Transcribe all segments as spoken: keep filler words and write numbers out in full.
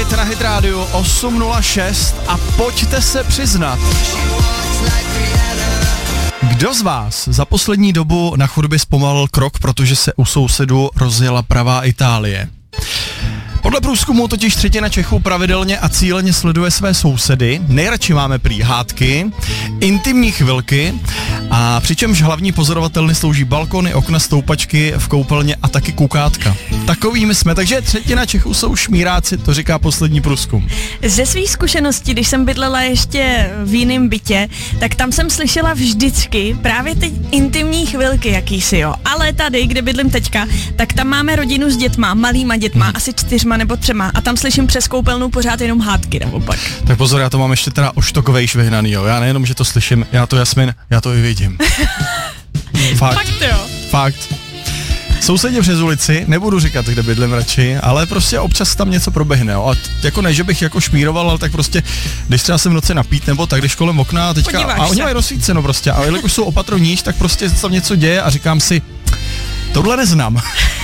Jdete na Hit Radio osm nula šest a pojďte se přiznat. Kdo z vás za poslední dobu na chodbě zpomalil krok, protože se u sousedu rozjela pravá Itálie? Podle průzkumu totiž třetina Čechů pravidelně a cíleně sleduje své sousedy. Nejradši máme prý hádky, intimní chvilky, a přičemž hlavní pozorovatelny slouží balkony, okna, stoupačky v koupelně a taky kukátka. Takovými jsme, takže třetina Čechů jsou šmíráci, to říká poslední průzkum. Ze svých zkušeností, když jsem bydlela ještě v jiném bytě, tak tam jsem slyšela vždycky právě ty intimní chvilky jakýsi, jo. Ale tady, kde bydlím teďka, tak tam máme rodinu s dětma, malýma dětma, hmm. asi čtyřma nebo třema, a tam slyším přes koupelnu pořád jenom hádky naopak. Tak pozor, já to mám ještě teda oštokovejš vyhnaný, jo. Já nejenom, že to slyším, já to Jasmin, já to i vidím. Fakt. Fakt jo. Fakt. Sousedě přes ulici, nebudu říkat, kde bydlím radši, ale prostě občas tam něco proběhne, jo. A t- jako ne, že bych jako šmíroval, ale tak prostě, když třeba jsem v noci napít, nebo tak, když kolem okna, teďka, Podíváš a oni se. mají rozsvíceno prostě, a jelikož jsou opatrovníž, tak prostě tam něco děje a říkám si, tohle neznám.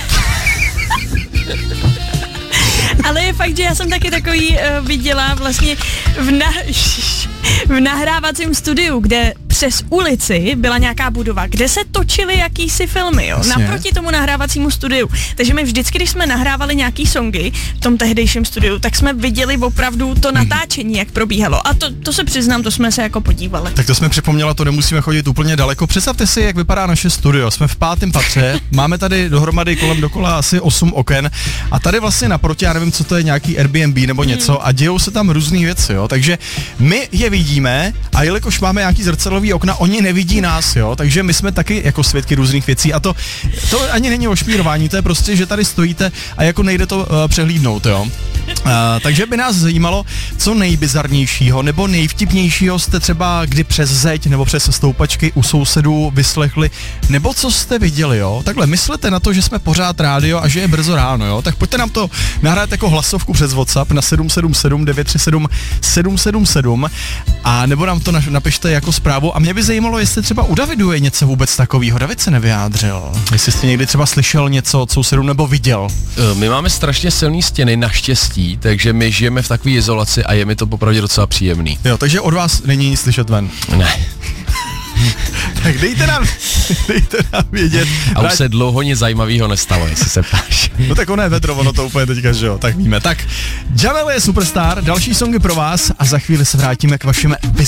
Ale je fakt, že já jsem taky takový uh, viděla vlastně v, na, v nahrávacím studiu, kde přes ulici byla nějaká budova, kde se točily jakýsi filmy, jo, Jasně. naproti tomu nahrávacímu studiu. Takže my vždycky, když jsme nahrávali nějaký songy v tom tehdejším studiu, tak jsme viděli opravdu to natáčení, jak probíhalo. A to, to se přiznám, to jsme se jako podívali. Tak to jsme připomněla, to nemusíme chodit úplně daleko. Představte si, jak vypadá naše studio. Jsme v pátém patře, máme tady dohromady kolem dokola asi osm oken a tady vlastně naproti, já nevím, co to je, nějaký Airbnb nebo něco, hmm. a dějou se tam různý věci, jo. Takže my je vidíme a jelikož máme nějaký zrcadlový okna, oni nevidí nás, jo. Takže my jsme taky jako svědky různých věcí a to, to ani není o šmírování, to je prostě, že tady stojíte a jako nejde to uh, přehlídnout, jo. Uh, takže by nás zajímalo, co nejbizarnějšího nebo nejvtipnějšího jste třeba kdy přes zeď nebo přes stoupačky u sousedů vyslechli, nebo co jste viděli, jo. Takhle myslete na to, že jsme pořád rádio a že je brzo ráno, jo. Tak pojďte nám to nahrát jako hlasovku přes WhatsApp na sedm sedm sedm devět tři sedm sedm sedm sedm a nebo nám to napište jako zprávu. A mě by zajímalo, jestli třeba u Davidu je něco vůbec takového. David se nevyjádřil. Jestli jste někdy třeba slyšel něco od sousedů nebo viděl. My máme strašně silné stěny, naštěstí, takže my žijeme v takové izolaci a je mi to popravdě docela příjemný. Jo, takže od vás není nic slyšet ven. Ne. Tak dejte nám, dejte nám vědět. A už se dlouho nic zajímavého nestalo, jestli se ptáš. No tak ono je vedro, ono to úplně teďka, že jo, tak víme. Tak, Jamel je superstar, další songy pro vás a za chvíli se vrátíme k vašim